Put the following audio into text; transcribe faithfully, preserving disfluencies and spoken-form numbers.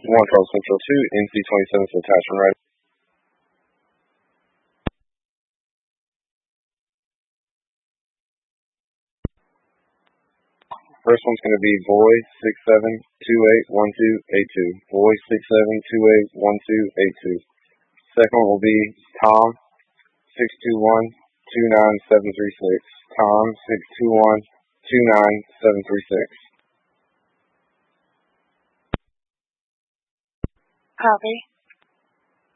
one Charles Central two, N C twenty-seven for attachment right. First one's going to be Boy six seven two eight one two eight two. Boy six seven two eight one two eight two. Second one will be Tom six two one two nine seven three six. Tom six two one two nine seven three six. Copy.